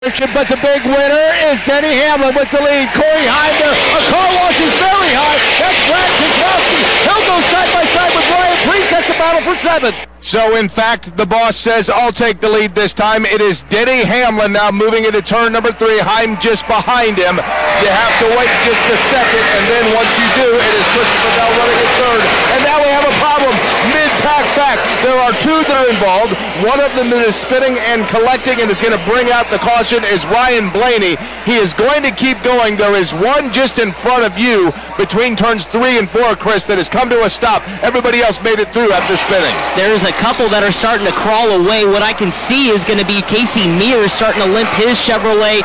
But the big winner is Denny Hamlin with the lead. Corey Heim there. A car wash is very high. That's Brad Keselowski. He'll go side by side with Ryan Preece. That's a battle for 7th. So, in fact, the boss says, I'll take the lead this time. It is Denny Hamlin now moving into turn number 3. Heim just behind him. You have to wait just a second, and then once you do, it is Christopher Bell running in third. And now we have a problem. Mid-pack back. There are 2 that are involved. One of them that is spinning and collecting and is going to bring out the caution is Ryan Blaney. He is going to keep going. There is one just in front of you between turns 3 and 4, Chris, that has come to a stop. Everybody else made it through after spinning. There's a couple that are starting to crawl away. What I can see is going to be Casey Mears starting to limp his Chevrolet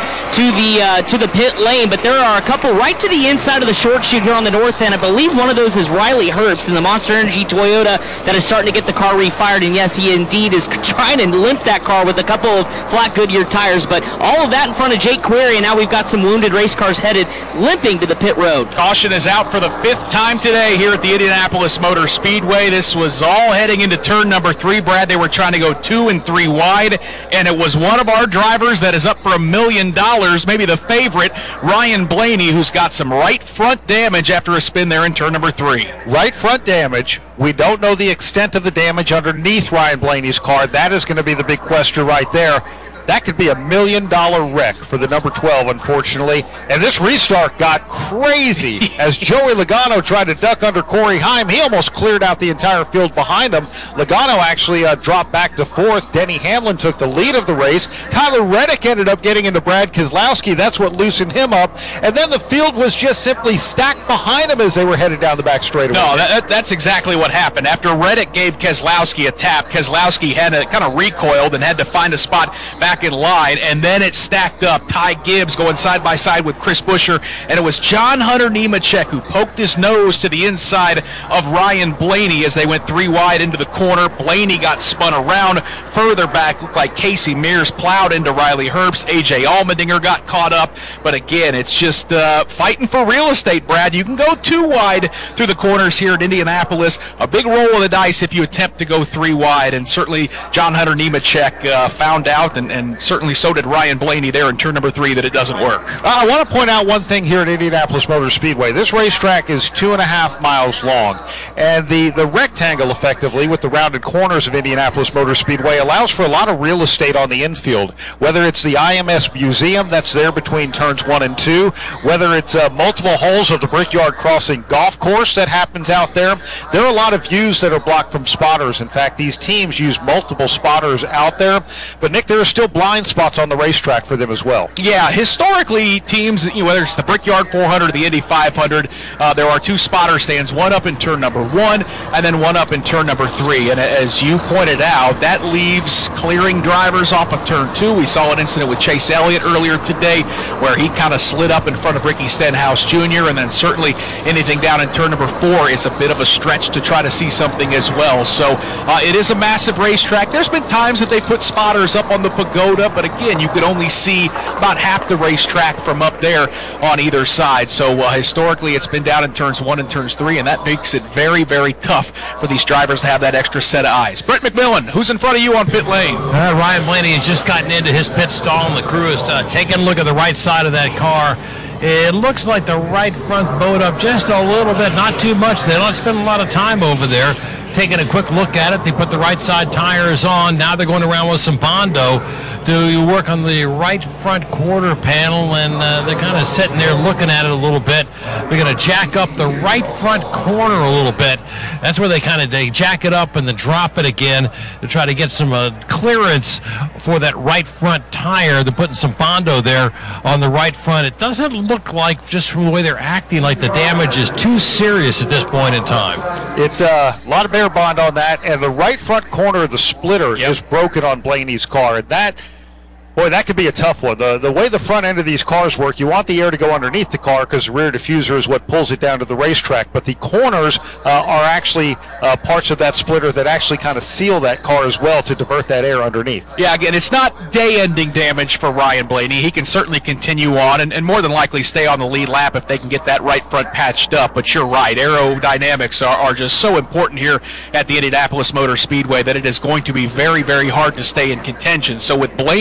to the pit lane, but there are a couple right to the inside of the short chute here on the north end. I believe one of those is Riley Herbst in the Monster Energy Toyota that is starting to get the car refired, and yes, he indeed is trying to limp that car with a couple of flat Goodyear tires, but all of that in front of Jake Query, and now we've got some wounded race cars headed limping to the pit road. Caution is out for the 5th time today here at the Indianapolis Motor Speedway. This was all heading into turn number 3, Brad. They were trying to go 2 and 3 wide, and it was one of our drivers that is up for $1 million, maybe the favorite, Ryan Blaney, who's got some right front damage after a spin there in turn number 3. Right front damage. We don't know the extent of the damage underneath Ryan Blaney's car. That is going to be the big question right there. That could be $1 million wreck for the number 12, unfortunately. And this restart got crazy as Joey Logano tried to duck under Corey Heim. He almost cleared out the entire field behind him. Logano actually dropped back to 4th. Denny Hamlin took the lead of the race. Tyler Reddick ended up getting into Brad Keselowski. That's what loosened him up. And then the field was just simply stacked behind him as they were headed down the back straightaway. No, that's exactly what happened. After Reddick gave Keselowski a tap, Keselowski had to kind of recoiled and had to find a spot back in line, and then it stacked up. Ty Gibbs going side by side with Chris Buescher, and it was John Hunter Nemechek who poked his nose to the inside of Ryan Blaney as they went 3 wide into the corner. Blaney got spun around further back, looked like Casey Mears plowed into Riley Herbst. AJ Allmendinger got caught up, but again, it's just fighting for real estate, Brad. You can go 2 wide through the corners here at Indianapolis. A big roll of the dice if you attempt to go 3 wide, and certainly John Hunter Nemechek found out, and certainly so did Ryan Blaney there in turn number 3, that it doesn't work. I want to point out one thing here at Indianapolis Motor Speedway. This racetrack is 2.5 miles long, and the rectangle, effectively, with the rounded corners of Indianapolis Motor Speedway, allows for a lot of real estate on the infield, whether it's the IMS Museum that's there between turns 1 and 2, whether it's multiple holes of the Brickyard Crossing golf course that happens out there. There are a lot of views that are blocked from spotters. In fact, these teams use multiple spotters out there, but Nick, there are still blind spots on the racetrack for them as well. Yeah, historically, teams, whether it's the Brickyard 400 or the Indy 500, there are 2 spotter stands, one up in turn number 1 and then one up in turn number 3. And as you pointed out, that leaves clearing drivers off of turn 2. We saw an incident with Chase Elliott earlier today where he kind of slid up in front of Ricky Stenhouse Jr., and then certainly anything down in turn number 4 is a bit of a stretch to try to see something as well. So it is a massive racetrack. There's been times that they put spotters up on the pagoda, but again, you could only see about half the racetrack from up there on either side. So historically, it's been down in turns 1 and turns 3, and that makes it very, very tough for these drivers to have that extra set of eyes. Brett McMillan, who's in front of you on pit lane? Ryan Blaney has just gotten into his pit stall, and the crew is taking a look at the right side of that car. It looks like the right front bowed up just a little bit, not too much. They don't spend a lot of time over there. Taking a quick look at it, they put the right side tires on. Now they're going around with some Bondo to work on the right front quarter panel, and they're kind of sitting there looking at it a little bit. They're going to jack up the right front corner a little bit. That's where they jack it up and then drop it again to try to get some clearance for that right front tire. They're putting some Bondo there on the right front. It doesn't look like, just from the way they're acting, like the damage is too serious at this point in time. It's a lot of bear bond on that, and the right front corner of the splitter is broken on Blaney's car. And that Boy, that could be a tough one. The way the front end of these cars work, you want the air to go underneath the car because the rear diffuser is what pulls it down to the racetrack. But the corners are actually parts of that splitter that actually kind of seal that car as well to divert that air underneath. Yeah, again, it's not day-ending damage for Ryan Blaney. He can certainly continue on and more than likely stay on the lead lap if they can get that right front patched up. But you're right, aerodynamics are just so important here at the Indianapolis Motor Speedway that it is going to be very, very hard to stay in contention. So with Blaney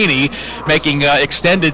making extended